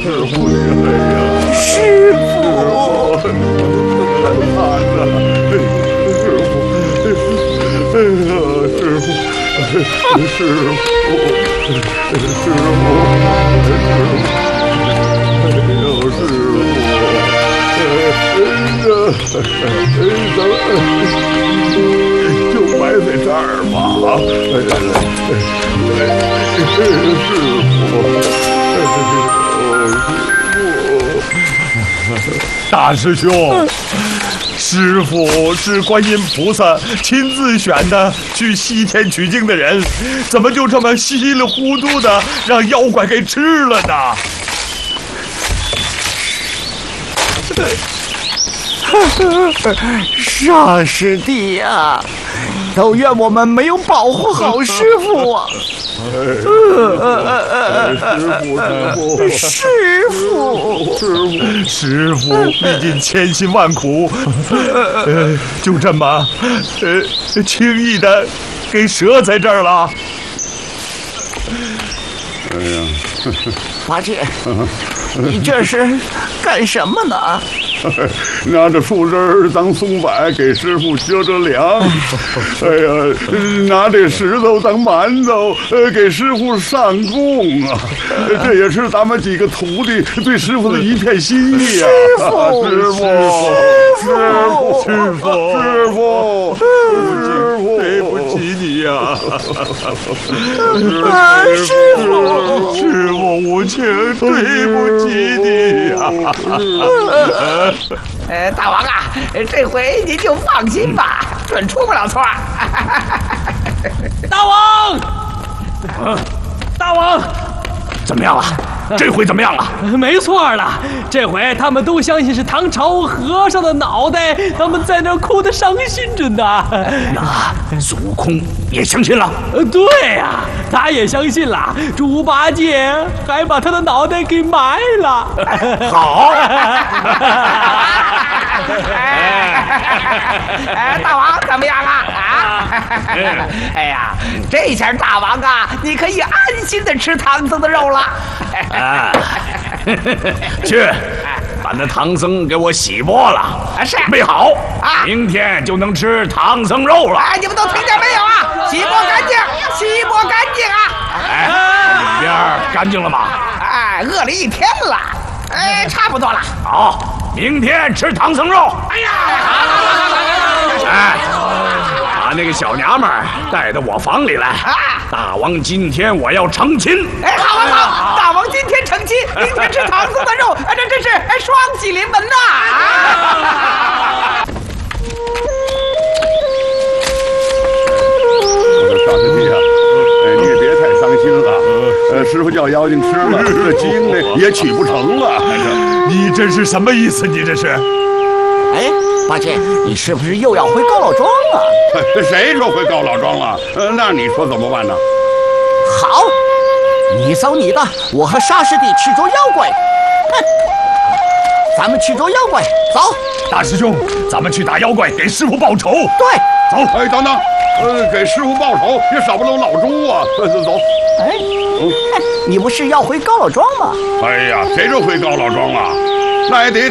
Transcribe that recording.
师傅， 就埋在这儿吧， 大师兄，师傅是观音菩萨亲自选的去西天取经的人，怎么就这么稀里糊涂的让妖怪给吃了呢？ 傻师弟呀，都怨我们没有保护好师傅啊！ 师傅历尽千辛万苦，就这么轻易的给折在这儿了。 哎呀， 八戒，你这是干什么呢？ 拿着树枝当松柏给师傅遮遮凉，哎呀，拿这石头当馒头给师傅上供啊！这也是咱们几个徒弟对师傅的一片心意啊！师傅， 对不起你呀！师傅无情，对不起你呀！ 大王啊，这回您就放心吧，准出不了错。 大王，大王， 怎么样了？这回怎么样了？ 没错了，这回他们都相信是唐朝和尚的脑袋，他们在那哭得伤心着呢。 那孙悟空也相信了？ 对呀，他也相信了。猪八戒还把他的脑袋给埋了。 好。 大王怎么样啊？哎呀，这下大王啊，你可以安心的吃唐僧的肉了。 去，把那唐僧给我洗剥了， 是备好啊， 明天就能吃唐僧肉了。 你们都听见没有啊？洗剥干净，洗剥干净啊！ 里边干净了吗？ 饿了一天了，差不多了。 好，明天吃唐僧肉。 哎呀， 把那个小娘们儿带到我房里来。大王今天我要成亲。 好，大王今天成亲，明天吃唐僧的肉，这真是双喜临门呐！ 傻师弟啊，你也别太伤心了。师傅叫妖精吃了，这经呢也取不成了。 你这是什么意思？你这是？ 哎，八戒，你是不是又要回高老庄了？ 谁说回高老庄了？那你说怎么办呢？ 好，你走你的，我和沙师弟去捉妖怪。哼，咱们去捉妖怪，走。 大师兄，咱们去打妖怪，给师傅报仇。 对， 走。哎，等等，给师傅报仇也少不了老猪啊。走。 哎，你不是要回高老庄吗？ 哎呀，谁说回高老庄啊？那也得